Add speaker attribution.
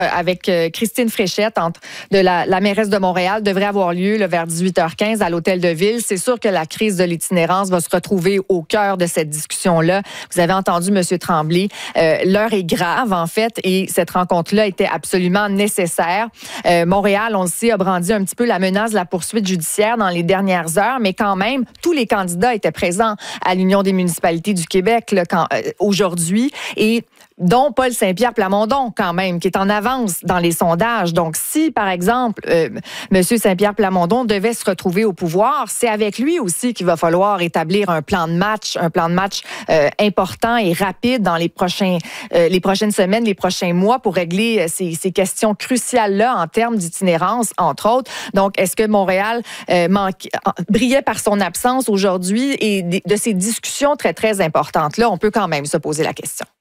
Speaker 1: avec Christine Fréchette, de la mairesse de Montréal, devrait avoir lieu vers 18h15 à l'Hôtel de Ville. C'est sûr que la crise de l'itinérance va se retrouver au cœur de cette discussion-là. Vous avez entendu M. Tremblay. L'heure est grave, en fait, et cette rencontre-là était absolument nécessaire. Montréal, on le sait, a brandi un petit peu la menace de la poursuite judiciaire dans les dernières heures, mais quand même, tous les candidats étaient présents à l'Union des municipalités du Québec aujourd'hui, et dont Paul Saint-Pierre Plamondon, quand même, qui est en avance dans les sondages. Donc, si, par exemple, M. Saint-Pierre Plamondon devait se retrouver au pouvoir, c'est avec lui aussi qu'il va falloir établir un plan de match important et rapide dans les prochaines semaines, les prochains mois pour régler ces questions cruciales-là en termes d'itinérance, entre autres. Donc, est-ce que Montréal brillait par son absence aujourd'hui et de ces discussions très, très importantes-là? On peut quand même se poser la question.